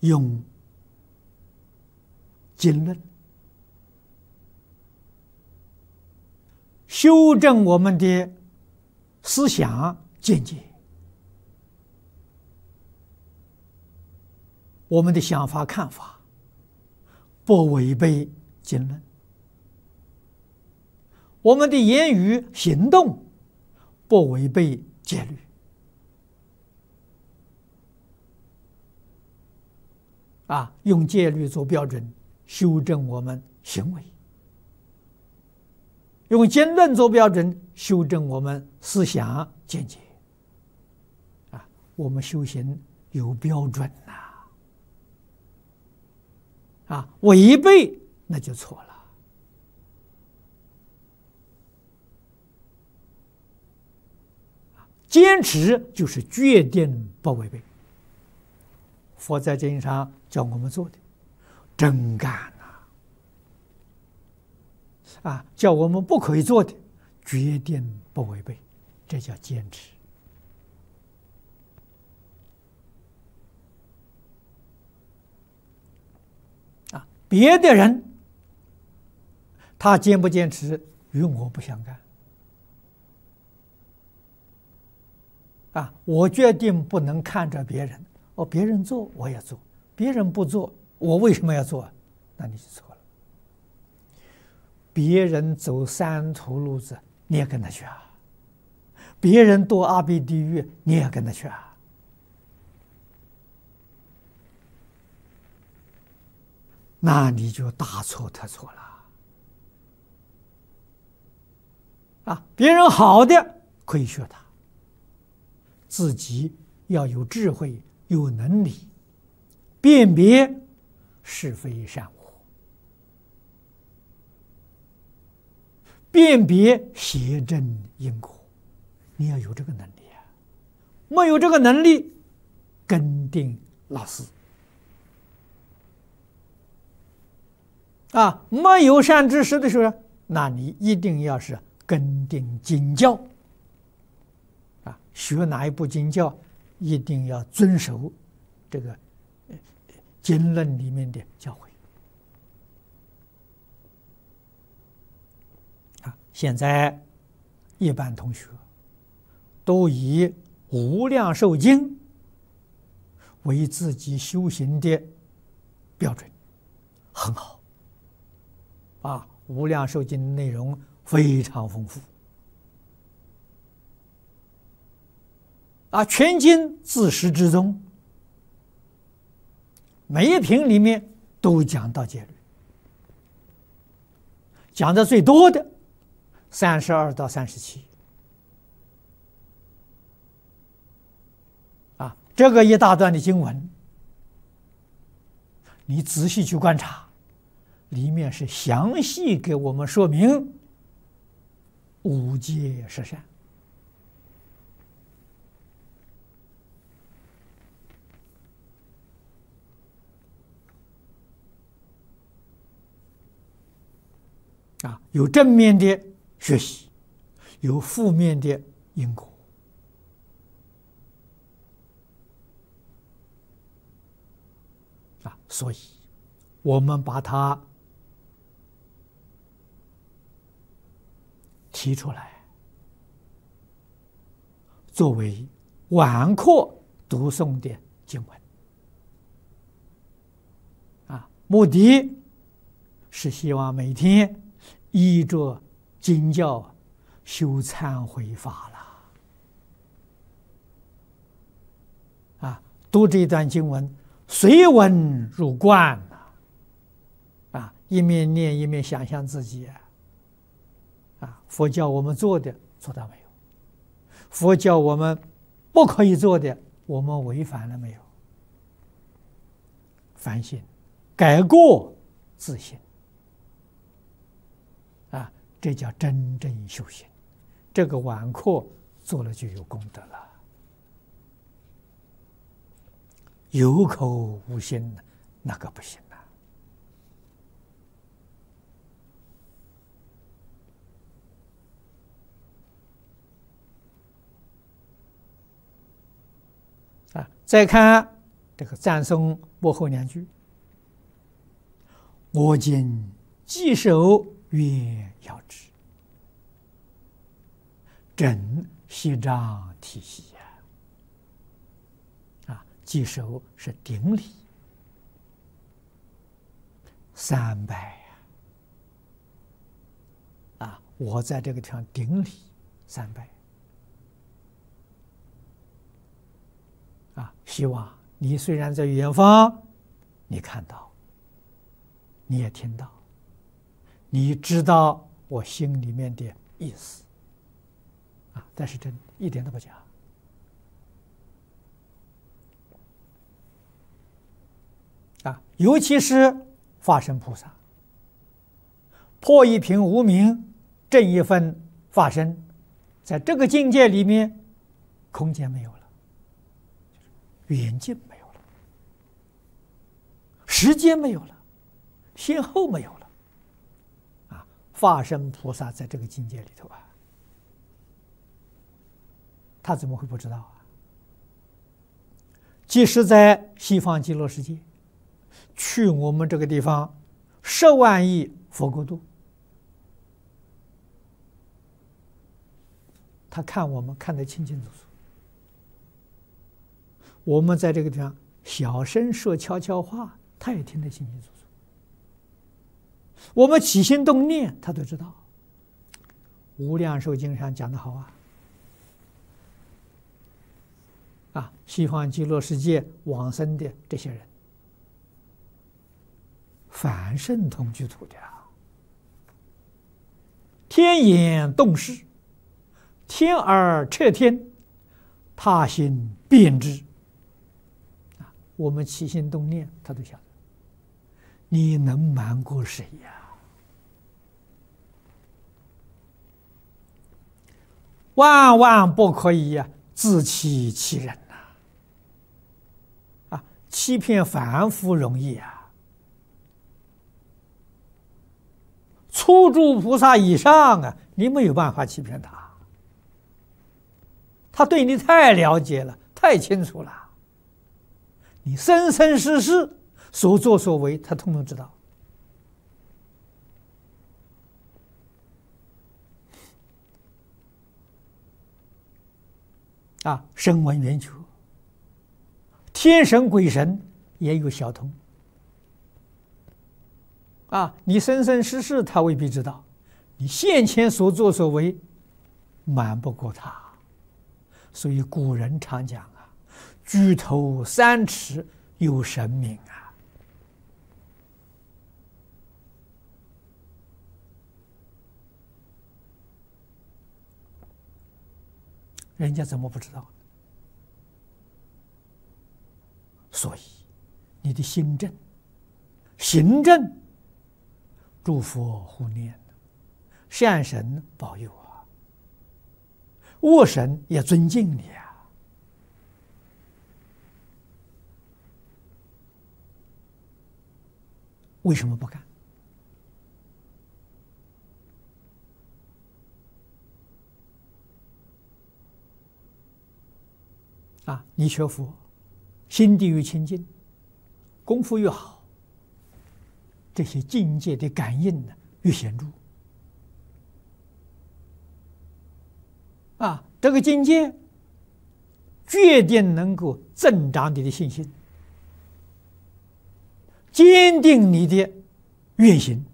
用经论修正我们的思想见解，我们的想法看法不违背经论，我们的言语行动不违背戒律。用戒律做标准，修正我们行为；用经论做标准，修正我们思想见解。我们修行有标准呐！违背那就错了。坚持就是决定不违背。佛在经上叫我们做的真干叫我们不可以做的决定不违背，这叫坚持。别的人他坚不坚持与我不相干我决定不能看着别人别人做我也做，别人不做我为什么要做？那你就错了。别人走三途路子你也跟他去别人堕阿鼻地狱你也跟他去那你就大错特错了别人好的可以学他，自己要有智慧有能力辨别是非善恶，辨别邪正因果，你要有这个能力没有这个能力跟定老师没有善知识的时候，那你一定要是跟定经教学哪一部经教一定要遵守这个经论里面的教诲现在一般同学都以无量寿经为自己修行的标准，很好无量寿经的内容非常丰富全经自始至终，每一品里面都讲到戒律，讲的最多的32到37这个一大段的经文，你仔细去观察，里面是详细给我们说明五戒十善有正面的学习，有负面的因果所以我们把它提出来，作为晚课读诵的经文目的是希望每天依着经教修忏悔法了读这段经文随文入观一面念一面想象自己佛教我们做的做到没有？佛教我们不可以做的我们违反了没有？反省改过自新这叫真正修行。这个晚课做了就有功德了。有口无心那个不行再看这个赞颂幕后两句：我今稽首曰要之，正息张体系稽首是顶礼300我在这个地方顶礼300希望你虽然在远方，你看到，你也听到，你知道我心里面的意思但是真一点都不假尤其是法身菩萨，破一品无明，正一分法身，在这个境界里面，空间没有了，远近没有了，时间没有了，先后没有了法身菩萨在这个境界里头他怎么会不知道即使在西方极乐世界，去我们这个地方10万亿佛国度，他看我们看得清清楚楚。我们在这个地方小声说悄悄话，他也听得清清楚楚。我们起心动念，他都知道。无量寿经上讲得好西方极乐世界往生的这些人，凡圣同居土的天眼洞视，天耳彻天，他心辨知我们起心动念，他都晓得。你能瞒过谁万万不可以自欺欺人欺骗凡夫容易初住菩萨以上你没有办法欺骗他，他对你太了解了，太清楚了。你生生世世所作所为，他通通知道声闻缘觉，天神鬼神也有小通你生生世世他未必知道，你现前所作所为瞒不过他。所以古人常讲举头3尺有神明人家怎么不知道？所以你的心正行正，诸佛护念，善神保佑恶神也尊敬你为什么不干你学佛心地越清净，功夫越好，这些境界的感应越显著这个境界决定能够增长你的信心，坚定你的愿行